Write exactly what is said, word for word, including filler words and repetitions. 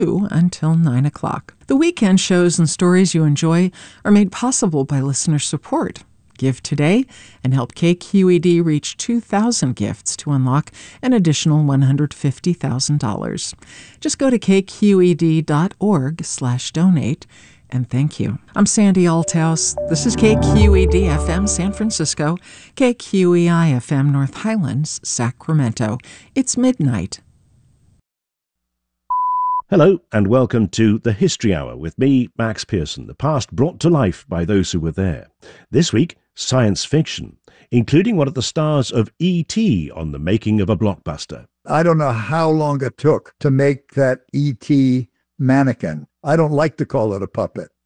two until nine o'clock. The weekend shows and stories you enjoy are made possible by listener support. Give today and help K Q E D reach two thousand gifts to unlock an additional one hundred fifty thousand dollars. Just go to kqed.org slash donate and thank you. I'm Sandy Althouse. This is K Q E D F M San Francisco, K Q E I F M North Highlands, Sacramento. It's midnight. Hello and welcome to The History Hour with me, Max Pearson, the past brought to life by those who were there. This week, science fiction, including one of the stars of E T on the making of a blockbuster. I don't know how long it took to make that E T mannequin. I don't like to call it a puppet.